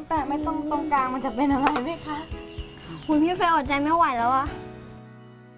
แปะไม่ตรงกลางมันจะเป็นอะไรไหมคะคุณพี่เฟย์อดใจไม่ไหวแล้วอะ